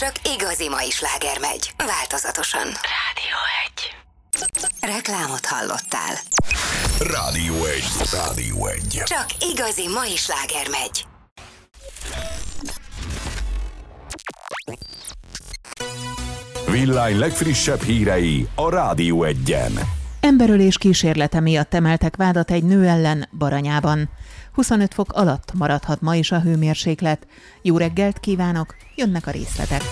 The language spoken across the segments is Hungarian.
csak igazi mai sláger megy, változatosan. Rádió 1. Reklámot hallottál. Rádió 1. Rádió 1. Csak igazi mai sláger megy. Villány legfrissebb hírei a Rádió 1-en. Emberölés kísérlete miatt emeltek vádat egy nő ellen Baranyában. 25 fok alatt maradhat ma is a hőmérséklet. Jó reggelt kívánok, jönnek a részletek.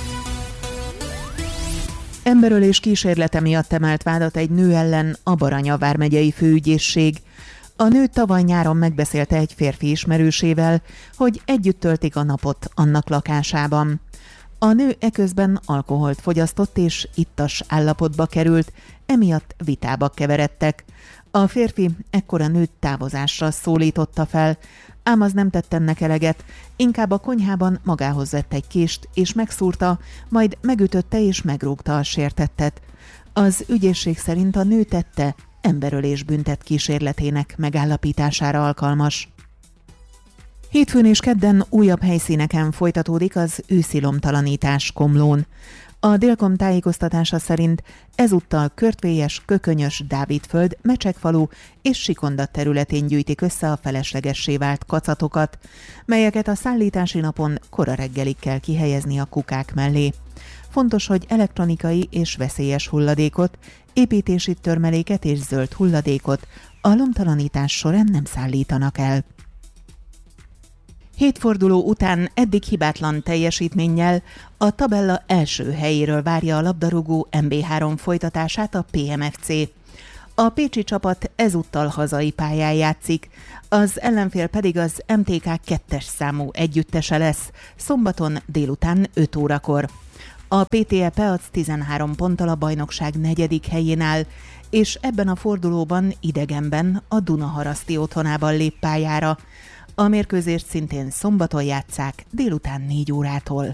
Emberölés kísérlete miatt emelt vádat egy nő ellen a Baranya vármegyei főügyészség. A nő tavaly nyáron megbeszélte egy férfi ismerősével, hogy együtt töltik a napot annak lakásában. A nő eközben alkoholt fogyasztott és ittas állapotba került, emiatt vitába keveredtek. A férfi ekkor a nőt távozásra szólította fel, ám az nem tett ennek eleget, inkább a konyhában magához vett egy kést és megszúrta, majd megütötte és megrúgta a sértettet. Az ügyészség szerint a nő tette emberölés büntet kísérletének megállapítására alkalmas. Hétfőn és kedden újabb helyszíneken folytatódik az őszi lomtalanítás Komlón. A Délkom tájékoztatása szerint ezúttal Körtvélyes, Kökönyös, Dávidföld, Mecsekfalu és Sikonda területén gyűjtik össze a feleslegessé vált kacatokat, melyeket a szállítási napon kora reggelig kell kihelyezni a kukák mellé. Fontos, hogy elektronikai és veszélyes hulladékot, építési törmeléket és zöld hulladékot a lomtalanítás során nem szállítanak el. 7 forduló után eddig hibátlan teljesítménnyel a tabella első helyéről várja a labdarúgó MB3 folytatását a PMFC. A pécsi csapat ezúttal hazai pályán játszik, az ellenfél pedig az MTK 2-es számú együttese lesz, szombaton délután 5 órakor. A PTE Peac 13 ponttal a bajnokság 4. helyén áll, és ebben a fordulóban idegenben a Dunaharaszti otthonában lép pályára. A mérkőzést szintén szombaton játsszák délután 4 órától.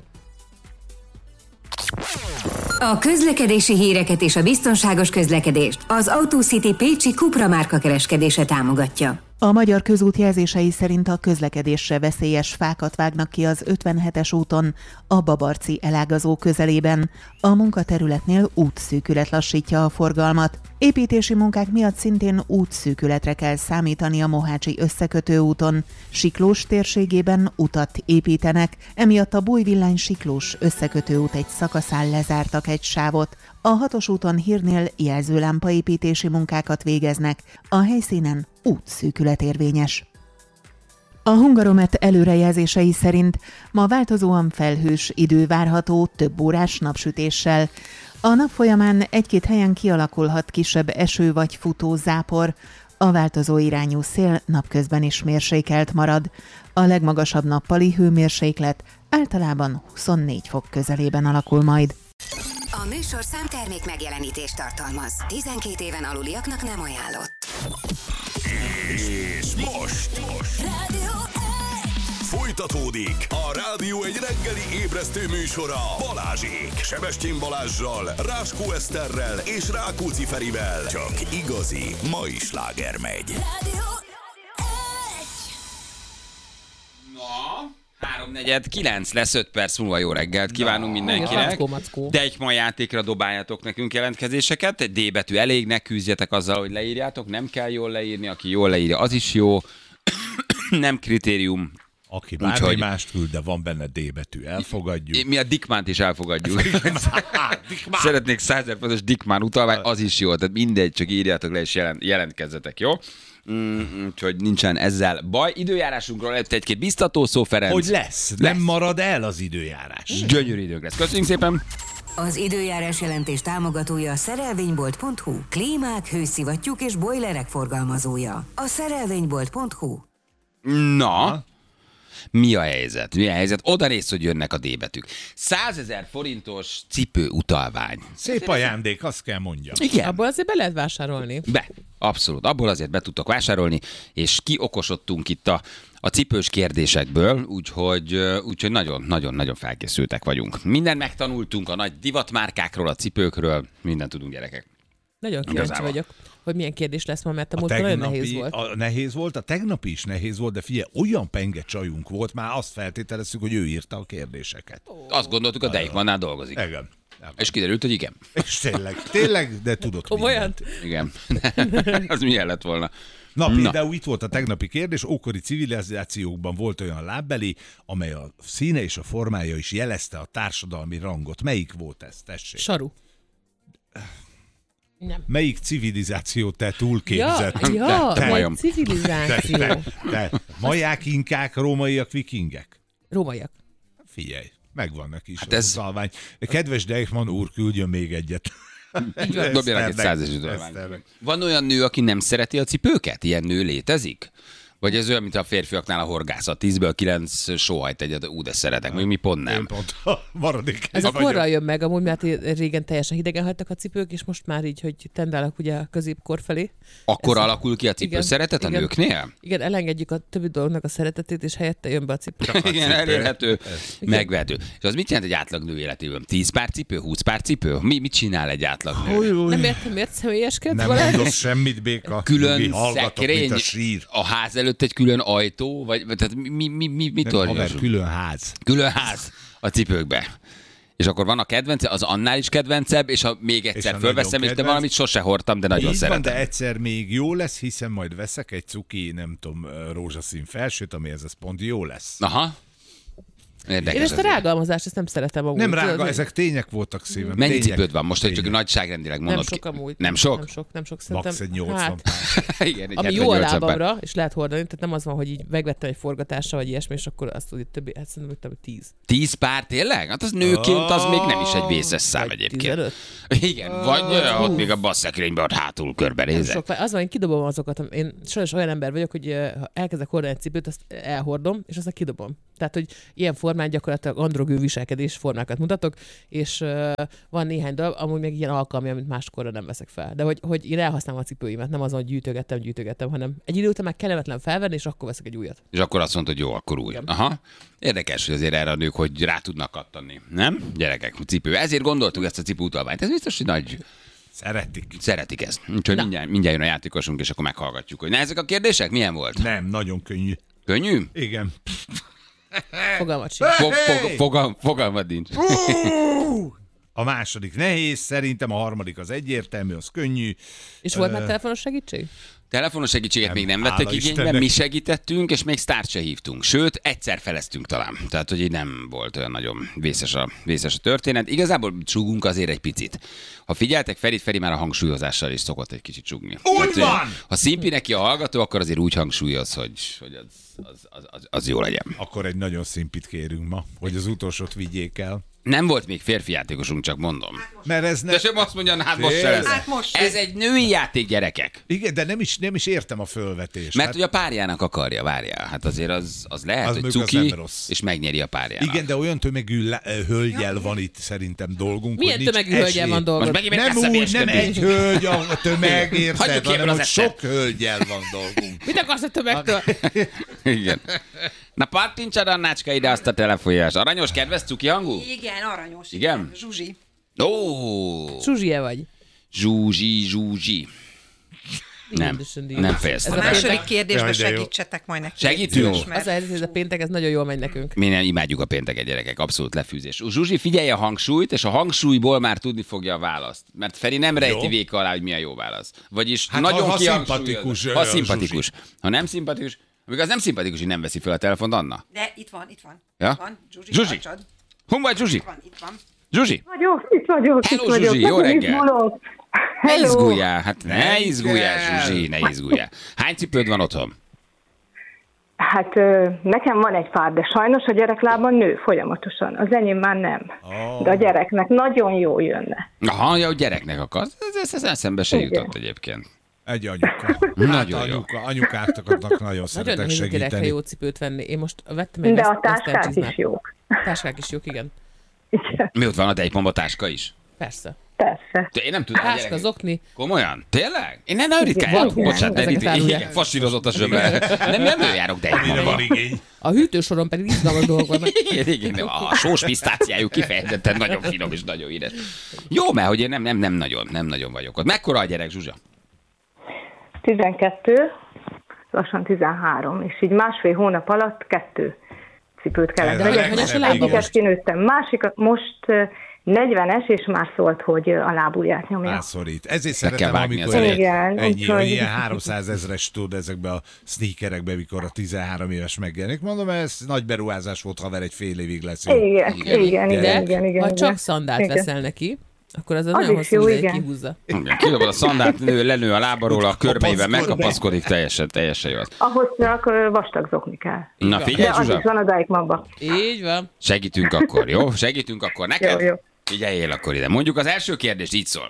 A közlekedési híreket és a biztonságos közlekedést az AutoCity Pécsi Cupra márka kereskedése támogatja. A Magyar Közút jelzései szerint a közlekedésre veszélyes fákat vágnak ki az 57-es úton a Babarci elágazó közelében. A munkaterületnél útszűkület lassítja a forgalmat. Építési munkák miatt szintén útszűkületre kell számítani a Mohácsi összekötő úton. Siklós térségében utat építenek, emiatt a Bújvillány Siklós összekötő út egy szakaszán lezártak egy sávot. A 6-os úton Hírnél jelzőlámpaépítési munkákat végeznek, a helyszínen útszűkület érvényes. A Hungaromet előrejelzései szerint ma változóan felhős idő várható több órás napsütéssel. A nap folyamán egy-két helyen kialakulhat kisebb eső vagy futó zápor, a változó irányú szél napközben is mérsékelt marad. A legmagasabb nappali hőmérséklet általában 24 fok közelében alakul majd. A műsorszám termék megjelenítést tartalmaz. 12 éven aluliaknak nem ajánlott. És most Rádió 1. folytatódik a Rádió 1 reggeli ébresztő műsora Balázsék, Sebestyén Balázssal, Ráskó Eszterrel és Rákóczi Ferivel. Csak igazi mai sláger megy. Rádió 3:49 lesz, 5 perc múlva jó reggelt kívánunk mindenkinek. Mackó. De egy ma játékra dobáljátok nekünk jelentkezéseket. Egy D betű elég, ne küzdjetek azzal, hogy leírjátok. Nem kell jól leírni, aki jól leírja, az is jó. Nem kritérium. Aki bármi mást küld, de van benne D betű, elfogadjuk. Mi a Dickmánt is elfogadjuk. Szeretnék 100 000 pontos Dickmán utalvány, az is jó. Tehát mindegy, csak írjátok le és jelentkezzetek, jó? Úgyhogy nincsen ezzel baj. Időjárásunkról lett egy-két biztató szó, Ferenc. Hogy lesz? Nem marad el az időjárás. Gyönyörű idők lesz. Köszönjük szépen! Az időjárás jelentés támogatója a szerelvénybolt.hu. Klímák, hőszivattyúk és bojlerek forgalmazója. A szerelvénybolt.hu. Na, mi a helyzet? Mi a helyzet? Oda néz, hogy jönnek a D betűk. 100 000 forintos cipő utalvány. Szép ajándék, azt kell mondjam. Igen. Abból azért be lehet vásárolni. Abszolút. Abból azért be tudtok vásárolni, és kiokosodtunk itt a cipős kérdésekből, úgyhogy nagyon-nagyon felkészültek vagyunk. Mindent megtanultunk a nagy divatmárkákról, a cipőkről, mindent tudunk, gyerekek. Nagyon kíváncsi vagyok, hogy milyen kérdés lesz ma, mert a múltkor nagyon nehéz volt. Nehéz volt, a tegnapi is nehéz volt, de figyelj, olyan penge csajunk volt, már azt feltételeztük, hogy ő írta a kérdéseket. Azt gondoltuk, a Deichmannnál dolgozik. Igen. És kiderült, hogy igen. És tényleg, de tudott mindent. Igen. Az milyen lett volna? Na, például itt volt a tegnapi kérdés, ókori civilizációkban volt olyan lábbeli, amely a színe és a formája is jelezte a társadalmi rangot. Melyik volt ez? Tessék. Saru. Nem. Melyik civilizációt te túlképzett? Melyik civilizáció? Te maják, inkák, rómaiak, vikingek? Rómaiak. Figyelj, megvannak is hát a szalvány. Kedves Deichmann úr, küldjön még egyet. Dobjanak egy 100 utalványt. Van olyan nő, aki nem szereti a cipőket? Ilyen nő létezik? Vagy ez olyan, mint a férfiaknál a horgászat. 10-ből 9 sóhajt egyet, de szeretek. Még mi pont nem. Én pont maradék. Ez a korral jön meg, amúgy, mert régen teljesen hidegen hagytak a cipők, és most már így, hogy tendálnak ugye a középkor felé. Akkor alakul ki a cipő szeretet a nőknél? Igen, elengedjük a többi dolognak a szeretetét, és helyette jön be a cipő. Igen, elérhető, megvehető. És az mit jelent egy átlag nő életében? 10 pár cipő, 20 pár cipő? Mit csinál egy átlag nő? Nem értem, miért személyeskedsz? Nem mondasz semmit, Béka. Külön szekrény, a ház előtt egy külön ajtó, vagy tehát mit haver, külön ház. Külön ház a cipőkbe. És akkor van a kedvence, az annál is kedvencebb, és ha még egyszer fölveszem, és de valamit sose hordtam, de nagyon szeretem. Van, de egyszer még jó lesz, hiszen majd veszek egy cuki, nem tudom, rózsaszín felsőt, ami ez pont jó lesz. Aha. Érdekes. Én ezt a rágalmazást, ezt nem szeretem amúgy. Nem rága, ezek tények voltak szívem. Mennyi cipőd van most, hogy csak nagyságrendileg mondod? Nem sok amúgy. Nem sok? Nem sok Max egy 80 pár. Igen, egy ami jó a lábamra, és lehet hordani, tehát nem az van, hogy így megvettem egy forgatásra, vagy ilyesmi, és akkor azt tudja többi, hát szerintem, hogy 10. 10 pár tényleg? Hát az nőként az még nem is egy vészes szám egyébként. 15? Igen, vagy ott még a basszekrényben ott hátul körbenézek. Az van, én kidobom azokat. Én sajnos olyan ember vagyok, hogy ha elkezdek hordani egy cipőt, azt elhordom, és aztán kidobom. Tehát, hogy ilyen formán gyakorlatilag androgyn viselkedés formákat mutatok, és van néhány darab, amúgy még ilyen alkalmi, amit máskorra nem veszek fel. De hogy én elhasználom a cipőimet, nem azon, hogy gyűjtögettem, hanem egy idő után már kellemetlen felvenni, és akkor veszek egy újat. És akkor azt mondod, hogy jó, akkor új. Aha. Érdekes, hogy azért erre a nők, hogy rá tudnak kattani. Nem? Gyerekek, cipő. Ezért gondoltuk ezt a cipőutalványt. Ez biztos, hogy nagy... Szeretik ezt. Úgyhogy mindjárt jön a játékosunk, és akkor meghallgatjuk, hogy ezek a kérdések milyen volt? Nem, nagyon könnyű. Könnyű? Igen. Fogalmat sincs. Fogalmad nincs. A második nehéz, szerintem a harmadik az egyértelmű, az könnyű. És volt már telefonos segítség? Telefonos segítséget még nem vettek igénybe, mi segítettünk, és még sztárt se hívtunk. Sőt, egyszer feleztünk talán. Tehát, hogy így nem volt olyan nagyon vészes a történet. Igazából csúgunk azért egy picit. Ha figyeltek, Feri már a hangsúlyozással is szokott egy kicsit csúgni. Úgy tehát, van! Ha szimpi neki a hallgató, akkor azért úgy hangsúlyoz, hogy az jó legyen. Akkor egy nagyon szimpit kérünk ma, hogy az utolsót vigyék el. Nem volt még férfi játékosunk, csak mondom. Mert ez nem... De sem azt mondja, hát most se lesz. Ez egy női játék, gyerekek. Igen, de nem is értem a fölvetést. Mert hogy a párjának akarja, várjál. Hát azért az lehet, hogy cuki, és megnyeri a párjának. Igen, de olyan tömegű hölgyel van itt szerintem dolgunk. Milyen tömegű hölgyel van dolgunk? Nem egy hölgy a tömeg, érted, hanem hogy sok hölgyel van dolgunk. Mit akarsz a tömegtől? Igen. Na, pattintsad, Annácska, ide azt a telefonjás. Aranyos, kedves, cuki hangú? Igen, aranyos. Igen? Zsuzsi. Ó! Zsuzsie vagy? Zsuzsi. Nem fejeztem. A második kérdésben segítsetek majd nekünk. Segítünk? Az a helyzet, hogy a péntek, ez nagyon jól megy nekünk. Mi nem imádjuk a pénteket, gyerekek, abszolút lefűzés. Zsuzsi, figyelj a hangsúlyt, és a hangsúlyból már tudni fogja a választ. Mert Feri nem rejti véka alá, hogy mi a jó válasz. Vagyis hát nagyon kihangsúlyos. Ha szimpatikus. Ha nem szimpatikus, amikor az nem szimpatikus, hogy nem veszi fel a telefont, Anna. De itt van. Ja? Itt van. Zsuzsi. Hol vagy, Zsuzsi? Itt van. Zsuzsi. Itt vagyok. Hello, Zsuzsi, jó reggel. Ne izguljál, ne izguljál, Zsuzsi, ne izguljál. Hány cipőd van otthon? Hát nekem van egy pár, de sajnos a gyereklábban nő folyamatosan. Az enyém már nem. De a gyereknek nagyon jó jönne. Aha, ja, a gyereknek akarsz. Ez eszembe se jutott egyébként. Egy anyuka. Nagyon jó. Anyukáknak nagyon szeretek nagyon segíteni. Nagyon nehéz jó cipőt venni. Én most vettem egy de a táskák is jók. Táskák is jók, igen. Igen. Mi ott van a Deichmann táska is? Persze. persze. Én nem tudom. Hászka, zokni. Komolyan? Tényleg? Én nem ritkán járok. Bocsánat, de igen, fasírozott a zsöbre. Nem járok, de Mire van igény? A hűtősoron pedig izgalmas dolgok vannak. Igen, a sós pisztáciájuk kifejezetten nagyon finom és nagyon édes. Jó, mert hogy én nem nagyon vagyok ott. Mekkora a gyerek, Zsuzsa? 12, lassan 13, és így 1,5 hónap alatt 2 cipőt kellett vegyek. Egyiket kinőttem, másikat most 40-es, és már szólt, hogy a lábujját nyomja. Elszorít. Ezért szeretem, amikor ilyen 300 000-es tud ezekbe a sneakerekbe, mikor a 13 éves megjelenik. Mondom, ez nagy beruházás volt, haver, egy fél évig lesz jó. Igen. Ha csak szandált veszel neki, akkor az nagyon hosszú ideig kihúzza. Kidobod a szandált, lenő a lábaról, a körbeivel megkapaszkodik, teljesen jó. Ahhoz csak vastag zokni kell. Na figyelj, Zsuzsa. De az is van a Deichmannban. Így van. Segítünk akkor, jó? Segítünk akkor neked? Jó. Figyeljél akkor ide. Mondjuk az első kérdés így szól.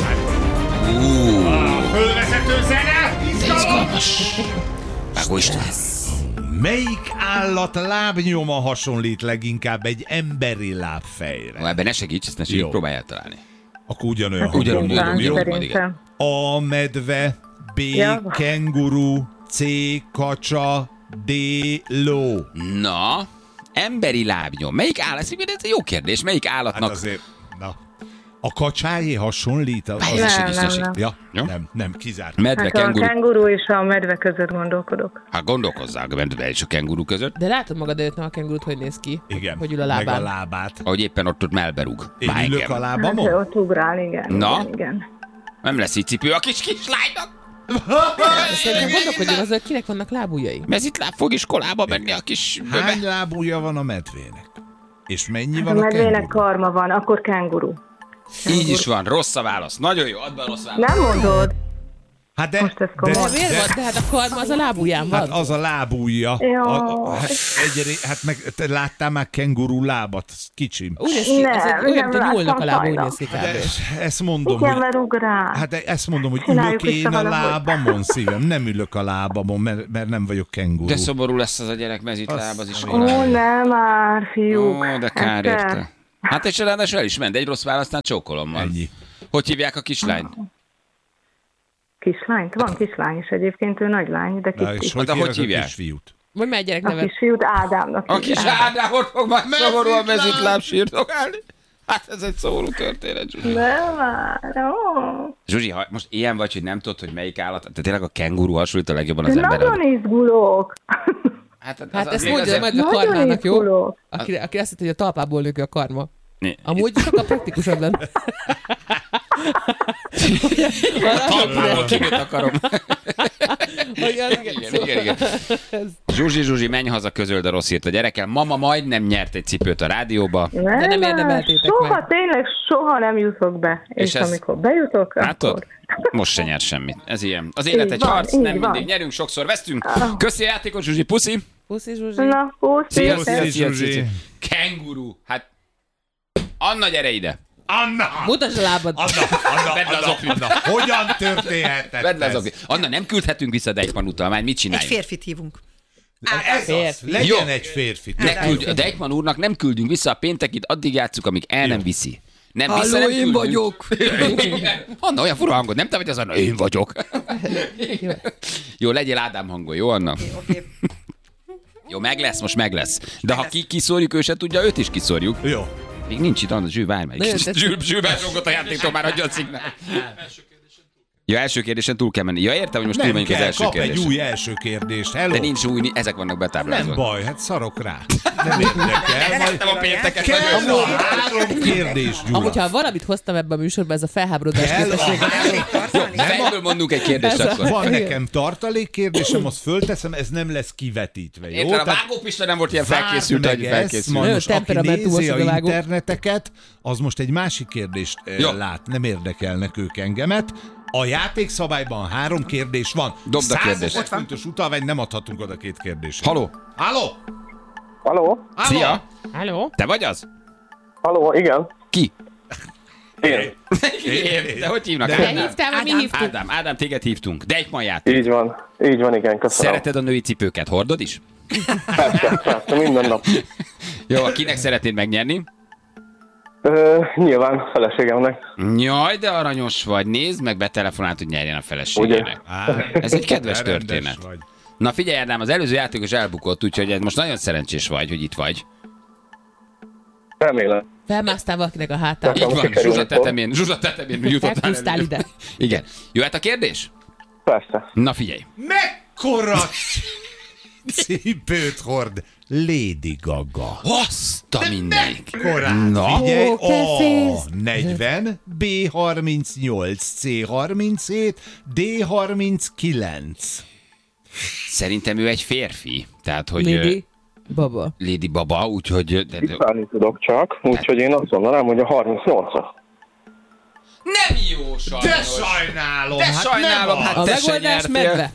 Fölvezető zene! Izgalmas. Vágó István. Melyik állat lábnyoma hasonlít leginkább egy emberi lábfejre? Ebben ne segíts, ezt ne segíts, próbálj eltalálni. Akkor ugyanolyan. Ugyanúgy. A medve, B. Kenguru, C. Kacsa, D. Ló. Na, emberi lábnyom. Melyik állat? Ez egy jó kérdés. Melyik állatnak? Hát azért, na. A kacsájé hasonlít? Nem, kizárt. Medve, kenguru. A kenguru és a medve között gondolkodok. Hát gondolkozzál a medve és a kenguru között. De látod magad előtt, a kengurut hogy néz ki? Igen, hogy ül a lábán. meg a lábát. Ahogy éppen ott melberúg. Én ülök a lábamon? Hát, ott ugrál, igen. Na? Igen. Nem lesz így cipő a kislánynak. Szerintem gondolkodjon az, hogy kinek vannak lábujjai. Mezitláb fog iskolába menni a kis... Hány lábúja van a medvének? És mennyi Hát van a a medvének kenguru? karma van, akkor kenguru. Így is van, rossz a válasz. Nagyon jó, add be a rossz választ. Nem mondod? Hát de, Most ez komoly. De miért van? De hát a karma az a lábujján van. Hát az a lábújja. Hát meg te láttál már kenguru lábat? Kicsim. Úgy néz ki, olyan, mint a nyúlnak a lába, úgy néz ki kb. Ezt mondom, Igen, hogy... mert ugrál. Hát ezt mondom, hogy Csináljuk ülök én vissza a valahogy. lábamon, szívem. Nem ülök a lábamon, mert nem vagyok kenguru. De szomorú lesz az a gyerek mezitláb az is. Ó, nem már, fiúk. Ó, de kár Eszter. érte. Hát és ráadásul el is ment, egy rossz választán csókolom van. Ennyi. Hogy hívják a kislányt? Kislányt? Van kislány is egyébként, ő nagy lány, de Na, és kis hogy De hogy hívják a hívják? kisfiút? Mondj már egy gyerek A nevet. kisfiút Ádámnak. A kis hívják. Ádámot fog majd szomorúan mezitláb sírdogálni. Hát ez egy szomorú történet, Zsuzsi. Nem már, ó. Zsuzsi, ha most ilyen vagy, hogy nem tudod, hogy melyik állat, tehát tényleg a kenguru hasonlít a legjobban az De emberre. nagyon izgulok. Hát ezt mondja majd a Nagyon karmának, jó? izgulok. Aki azt hitt, hogy a talpából nők a karma. Né. Amúgy sokkal praktikusabb lenne. Talpából kinőtt akarom. Igen. Zsuzsi, menj haza, közöld a rossz hírt a gyerekkel. Mama majdnem nyert egy cipőt a rádióba. De nem érdemeltétek soha, meg. tényleg soha nem jutok be. És ez- amikor bejutok, Látod? akkor... Most se nyer semmit. Ez ilyen. Az élet Így egy van, harc, így nem van. mindig nyerünk, sokszor vesztünk. Köszi a játékot, Zsuzsi, puszi. Puszi, Zsuzsi. Na, Szia, puszi. Zsuzsi. Kenguru. Hát, Anna, gyere ide. Anna! Mutasd a lábad. Vedd le az oknit. Anna, hogyan történhetett Vedd le az ez? oknit. Anna, nem küldhetünk vissza Deichmann utalmányt, mit Egy csináljunk? férfit hívunk. Ez az, Férfi. legyen Jó. egy férfi. Ne küldj, a Deichmann úrnak nem küldünk vissza a péntekit, addig játsszuk, amíg el nem viszi. Nem vissza, nem én küldünk. vagyok. Anna, olyan fura hangod, nem te vagy az Anna, én vagyok. Jó, legyél Ádám hangon, jó Anna? Oké. Jó, meg lesz, most meg lesz. De ha kiszórjuk, ő se tudja, őt is kiszórjuk. Jó. Még nincs itt Anna, Zsül, várj meg. Nagyon tetszik. Zsül besogott a játéktól, már adja a szignál. Ja, első kérdésen túl kell menni. Ja, értem, hogy most túl Nem menjünk az kell, első kap egy kérdésen. új első kérdést. Hello. De nincs új, ezek vannak betáblázva. Nem baj, hát szarok rá. Nem érdekel. Majd Nem a pénteket kell vagyok. a 3 kérdés, Gyula. Amúgy, ha valamit hoztam ebbe a műsorba, ez a felháborodás Kell képesség. Fejből mondunk egy kérdést akkor. Van nekem tartalék kérdésem, azt fölteszem, ez nem lesz kivetítve, jó? Érted, a vágópista nem volt ilyen felkészült, hogy felkészült. Majd most aki temperamentumos nézi az a a vágó. interneteket, az most egy másik kérdést Jó. lát. Nem érdekelnek ők engemet. A játékszabályban 3 kérdés van. Dobd a kérdést. 100 fontos utalványt nem adhatunk oda 2 kérdésre. Haló, Halló? Halló? szia! Halló? Te vagy az? Halló, igen. Ki? Én. De hogy hívnak? Te hívtál, vagy mi hívtuk? Ádám, téged hívtunk. Deichmann játék. Így van, igen, köszönöm. Szereted a női cipőket? Hordod is? Persze, minden nap. Jó, kinek szeretnéd megnyerni? Nyilván feleségemnek. Jaj, de aranyos vagy. Nézd meg, betelefonált, hogy nyerjen a feleségének. Ez egy kedves történet. Na figyelj, Ádám, az előző játékos elbukott, úgyhogy most nagyon szerencsés vagy, hogy itt vagy. Remélem. Felmásztál valakinek a hátán. Így van, Zsuzsa tetemén jutottál el. Ide. Igen. Jöhet a kérdés? Persze. Na figyelj. Mekkora cipőt hord Lady Gaga? Azt a mindenik. Na, figyelj, A40, B38, C37, D39. Szerintem ő egy férfi. Tehát, hogy... Lady Baba, úgyhogy... Szállni tudok csak, úgyhogy én azt mondanám, hogy a 38-as. Nem jó, sajnos. De sajnálom. De sajnálom, hát te se nyertél.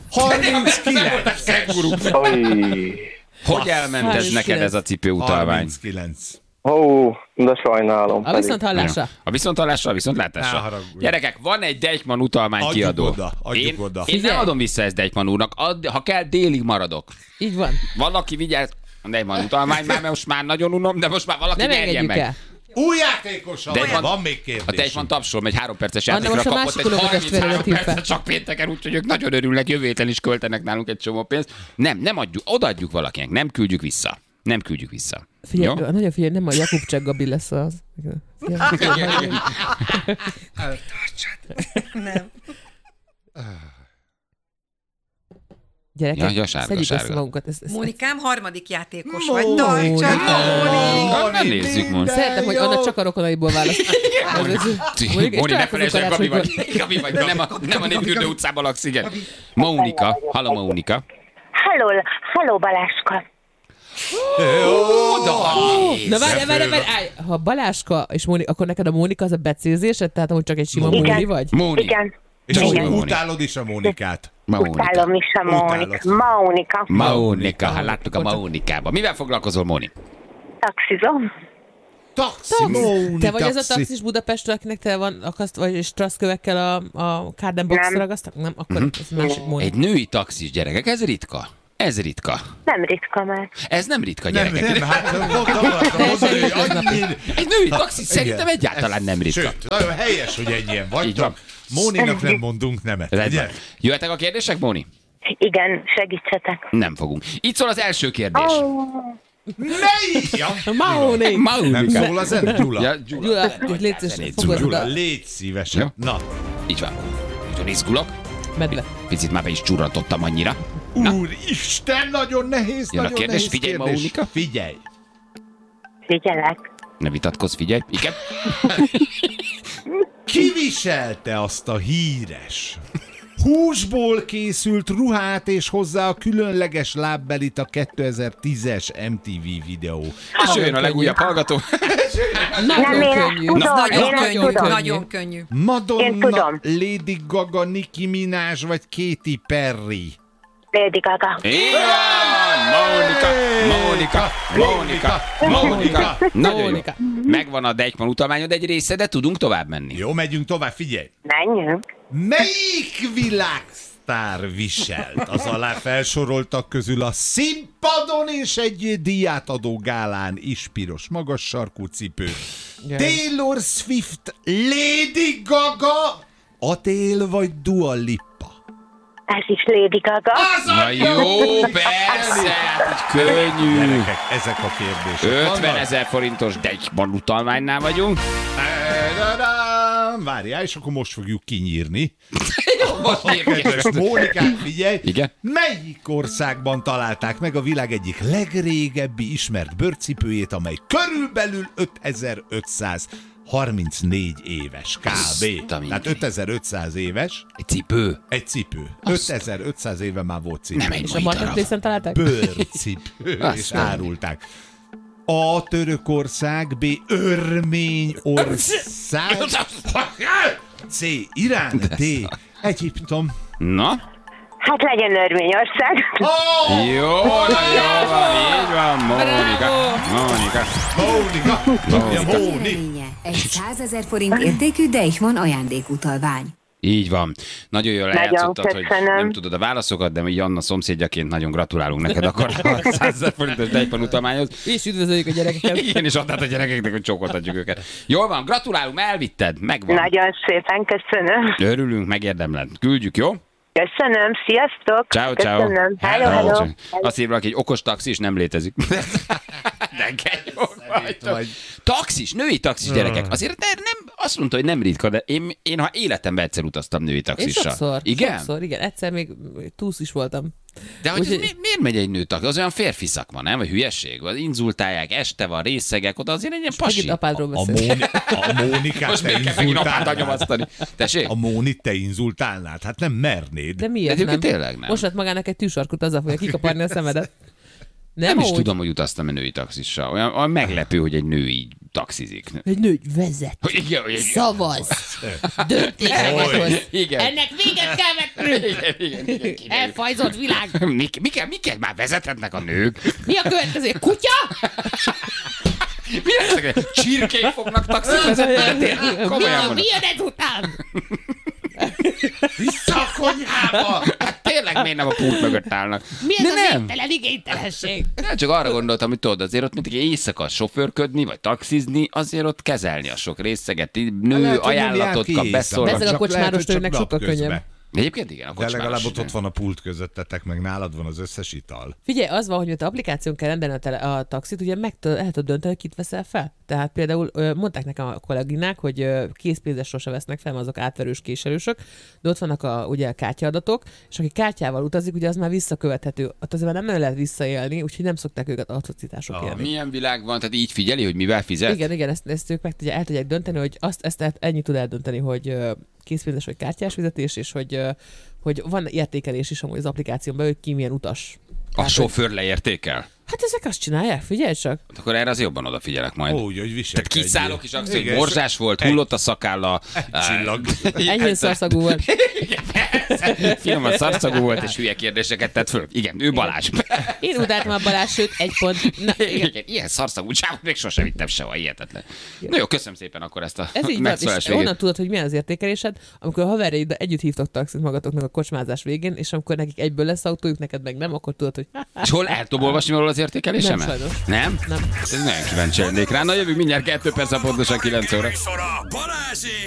39. Hogy elment ez neked ez a cipőutalvány? 39. De sajnálom. A viszonthallásra. A viszonthallásra, a viszontlátásra. Gyerekek, van egy Deichmann utalmány kiadó. Adjuk oda. Én nem adom vissza ezt Deichmann úrnak. Ha kell, délig maradok. Így van. Valaki vigyázz. A Deichmann utalmány, mert most már nagyon unom, de most már valaki nyerjen meg. El. Új játékosan van még kérdés. A Deichmann tapsol, egy 3 perces játékra kapott egy 33 percet csak pénteken, úgyhogy ők nagyon örülnek, jövő héten is költenek nálunk egy csomó pénzt. Nem adjuk, odaadjuk valakinek, nem küldjük vissza. Nem küldjük vissza. Figyelj, nagyon figyelj, nem a Jakubcsák Gabi lesz az. Nem. Gyerekek, szedjük össze magunkat. Mónikám, harmadik játékos vagy. Tartsad, Mónika! Nem nézzük most. Szeretem, hogy Anna csak a rokonaiból választ. Móni, ne felejtsd el, Gabi vagy. Nem a Népfürdő utcában laksz, igen. Mónika. Halló, Mónika. Halló, Baláska. Na várj, ha Baláska és Mónika, akkor neked a Mónika az a becézésed? Tehát amúgy csak egy sima Móni vagy? Móni. Igen. És utálod is a Mónikát? Utálom is a Mónika. Hát láttuk a Mónikába. Mivel foglalkozol, Móni? Taxizom. Te vagy az a taxis Budapestről, akinek te van akaszt, vagy straszkövekkel a Carden-box ragasztak? Nem, akkor ez másik Móni. Egy női taxis, gyerekek, ez ritka. Ez ritka. Nem ritka már. Ez nem ritka, gyerekek. Nem, hát mondtam, egy női taxis szerintem egyáltalán nem ritka. Sőt, nagyon helyes, hogy ennyien vagytok. Móninak nem mondunk nemet. Jöhetek a kérdések, Móni? Igen, segítsetek. Nem fogunk. Itt szól az első kérdés. Móni. Nem szól az en? Gyula, légy szívesen. Na. Így van. Nagyon izgulok. Medve. Picit már be is csurrantottam annyira. Úristen, nagyon nehéz, jön a kérdés, figyelj, Mónika. Figyelj. Figyelek. Ne vitatkozz, figyelj. Igen. Ki viselte azt a híres húsból készült ruhát és hozzá a különleges lábbelit a 2010-es MTV videó? És jön a legújabb hallgató. Nagyon könnyű. Madonna, Lady Gaga, Nicki Minaj vagy Katy Perry? Lady Gaga. Mónika. Megvan a Deichmann utalmányod egy része, de tudunk tovább menni. Jó, megyünk tovább, figyelj. Menjünk. Melyik világsztár viselt az alá felsoroltak közül a színpadon és egy díjátadó gálán is piros magas sarkú cipő? Taylor Swift, Lady Gaga, Adele vagy Dua Lipa? Ez is Lady Gaga. Na jó, persze, hát könnyű. Gyerekek, ezek a kérdések. 50 000 forintos Deichmann utalványnál vagyunk. Várjál, és akkor most fogjuk kinyírni. Most Mónikát, figyelj! Igen? Melyik országban találták meg a világ egyik legrégebbi ismert bőrcipőjét, amely körülbelül 5534 éves kb. Tehát 5500 éves. Egy cipő. Egy cipő. 5500 éve már volt cipő. Nem egy és a marketplace-en találták? Bőrcipő. És árulták. A Törökország, B. Örményország, C. Irán, D. Egyiptom. Na? Hát legyen Örményország. Jó, van, így van, Mónika. Egy 100 000 forint értékű Deichmann ajándékutalvány. Így van. Nagyon jól eljátszottad, hogy köszönöm. nem tudod a válaszokat, de mi Anna szomszédjaként nagyon gratulálunk neked akkor a 100 000 forintos tejpan utalmányhoz. És üdvözöljük a gyerekeket. Igen, és adtad a gyerekeknek, hogy csókoltatjuk őket. Jól van, gratulálunk, elvitted, megvan. Nagyon szépen köszönöm. Örülünk, megérdemled. Küldjük, jó? Köszönöm, sziasztok. Ciao, ciao. Köszönöm. Hello. Azt írva, hogy egy okos taxis nem létezik. De jól vagy. Taxis, női taxis gyerekek. Azért nem, azt mondta, hogy nem ritka, de én ha életemben egyszer utaztam női Én taxissal. sokszor. Igen? Sokszor, igen. Egyszer még túsz is voltam. De hogy miért megy egy nő taxis? Az olyan férfi szakma, nem? Vagy hülyeség? Az inzultálják, este van, részegek, oda azért egy ilyen pasi. Megint apádról beszélünk. A Mónikát Most te még kell megint apáddal inzultálnád. nyomasztani. Tessék? A Mónit te inzultálnád? Hát nem mernéd. De miért De nem? tényleg nem. Most vett magának egy tűsarkut, azzal fogja kikaparni a szemedet. Nem is úgy. tudom, hogy utaztam a női taxissal. Olyan meglepő, hogy egy nő így taxizik. Egy nő vezet. Igen, Szavaz. Döntéseket hoz. Igen. Ennek véget kell vetni. Igen. Elfajzott világ. Miket már vezethetnek a nők? Mi a következő? Kutya? Mi ezek? Csirkék fognak taxit vezetni? Komolyan mondom. Mi jön ezután? Vissza a konyhába! Hát tényleg miért nem a pult mögött állnak? Mi ez De a nem. végtelen igénytelenség? Nem, csak arra gondoltam, hogy tudod, azért ott mindig éjszaka sofőrködni, vagy taxizni, azért ott kezelni a sok részeget, nő Lehet, hogy nem ajánlatot jár ki kap, éjszaka. beszól. Ezek a Csak kocsmáros lehet, hogy csak nőnek sokkal napközben. könnyebb. Egyébként igen, a De kocsmáros. legalább ott van a pult közöttetek, meg nálad van az összes ital. Figyelj, az van, hogy miután applikáción kell rendelni a taxit, ugye el tudod dönteni, hogy kit veszel fel. Tehát például mondták nekem a kolléginák, hogy készpénzes sose vesznek fel, mert azok átverős késelősök, de ott vannak ugye a kártyadatok, és aki kártyával utazik, ugye az már visszakövethető. Ott azért már nem nagyon lehet visszaélni, úgyhogy nem szokták őket atrocitások élni. Milyen világ van, tehát így figyeli, hogy mivel fizet? Igen, ezt ők el tudják dönteni, hogy ezt ennyi tud eldönteni, hogy készpénzes vagy kártyás fizetés, és hogy van értékelés is amúgy az applikáción belül, hogy ki milyen utas. A sofőr leértékel? Hát ezek azt csinálják, figyelj csak. Hát akkor erre az jobban odafigyelek majd. Úgy, hogy Tehát viselkedjél. kiszállok, és azt, hogy Igen, morzsás volt, hullott a szakálla. csillag. Enyhén szarszagú volt. Finoman szarszagú volt, és hülye kérdéseket tett föl. Igen, ő Balázs. Én utáltam a Balázs, sőt, egy pont. Na, Igen, ilyen szarszagú csávot még sosem vittem sehova, hihetetlen. Na jó, köszönöm szépen akkor ezt a Ez így van, megszólás és végét. onnan tudod, hogy milyen az értékelésed, amikor a haverjaid együtt hívtok taxit magatoknak a kocsmázás végén, és amikor nekik egyből lesz autójuk, neked meg nem, akkor tudod, hogy És hol el tudom olvasni valahol az értékelésemet? Nem, sajnos. Nem? Nem. Ez nagyon kíváncsi lennék rá. Na jövünk mindjárt 2 perc, pontosan 9 óra. Műsora Balázsék!